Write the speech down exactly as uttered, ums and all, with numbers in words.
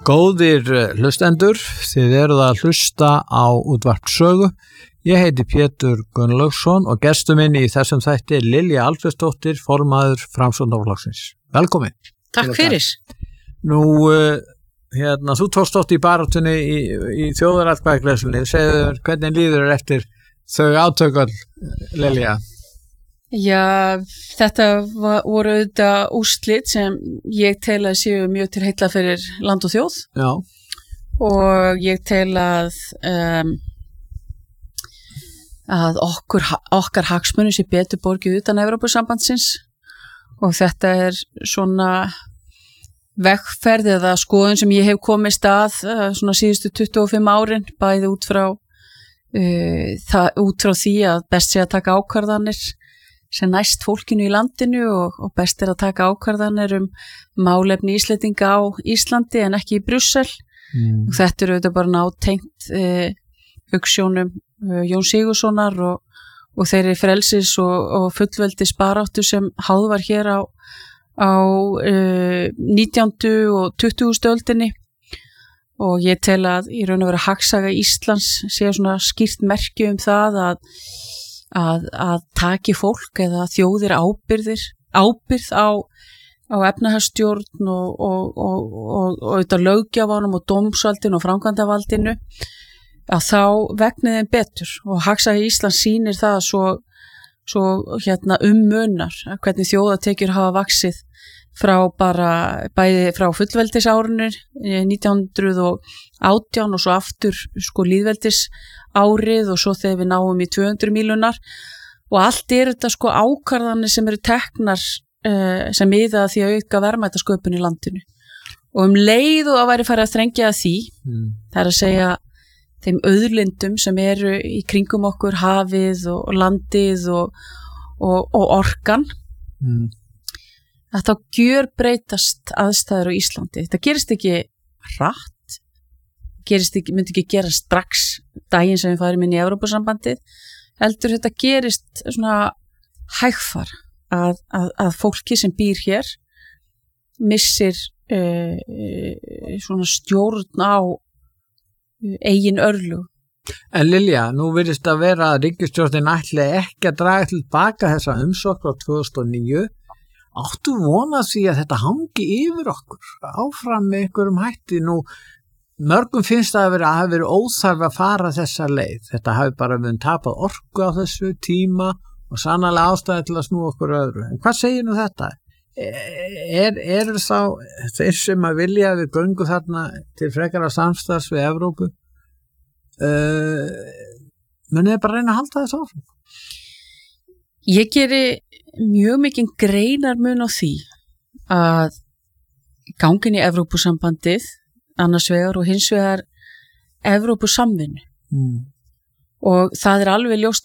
Góðir hlustendur, þið eruð að hlusta á útvarp Sögu. Ég heiti Pétur Gunnlaugsson og gestur minn í þessum þætti er Lilja Alfreðsdóttir, formaður Framsóknarflokksins. Velkomin. Takk fyrir. Nú, hérna, þú tókst þátt í baráttunni í, í þjóðaratkvæðagreiðslunni. Segðu hvernig líður þér eftir þau átök öll, Lilja? Já, þetta var, voru auðvitað úrslit sem ég tel að séu mjög til heilla fyrir land og þjóð. Já. Og ég tel að um, að okkur, okkar hagsmunir sé betur borgið utan Evrópusambandsins og þetta er svona vegferð eða skoðun sem ég hef komist að svona síðustu tuttugu og fimm árin, bæði út frá, uh, það, út frá því að best sé að taka ákvarðanir sem næst fólkinu í landinu og, og best er að taka ákvarðanir um málefni Íslendinga á Íslandi en ekki í Brussel. Mm. Og þetta er auðvitað bara nátengt eh, hugsjónum eh, Jón Sigurðssonar og, og þeirri frelsis og, og fullveldis baráttu sem háð var hér á, á eh, nítjándu og tuttugustu öldinni og ég tel að í raun og veru hagsaga Íslands sé svona skýrt merki um það að Að, að taki fólk eða þjóðir ábyrðir, ábyrð á, á efnahagsstjórn og, og, og, og, og auðvitað löggjafanum og dómsvaldinu og framkvæmdavaldinu að þá vegni þeim betur og hagsaga Íslands sýnir það svo, svo hérna, ummunar hvernig þjóðatekjur hafa vaxið frá bara bæði frá fullveldisárunir nítján hundruð og átján og svo aftur sko lýðveldis árið og svo þegar við náum í tvö hundruð míljónar og allt er þetta sko ákvarðanir sem eru teknar uh, sem miða að því að auka verðmætasköpun í landinu og um leið og að væri farið að þrengja að því mm. það er að segja þeim auðlindum sem eru í kringum okkur hafið og, og landið og, og, og orkan mm. að þá gjör breytast aðstæður á Íslandi. Þetta gerist ekki hratt gerist ekki, myndi ekki gera strax daginn sem við farum inn í Evrópusambandið heldur þetta gerist svona hægfar að, að, að fólki sem býr hér missir uh, svona stjórn á uh, eigin örlög. En Lilja, nú virðist að vera að ríkisstjórnin ætli ekki að draga til baka þessa umsókn á tvö þúsund og níu. Áttu vona því að þetta hangi yfir okkur áfram með einhverjum hætti nú. Mörgum finnst það að vera að hafa verið óþarf að fara þessa leið. Þetta hafi bara verið tapað orku á þessu tíma og sannarlega ástæði til að snúa okkur öðru. En hvað segir nú þetta? Er, er þá þeir sem að vilja við göngu þarna til frekara samstarfs við Evrópu uh, munið bara reyna að halda þessu áfram? Ég geri mjög mikinn greinarmun á því að gangin í Evrópusambandið annars vegar og hins vegar Evrópusamvinnu mm. og það er alveg ljóst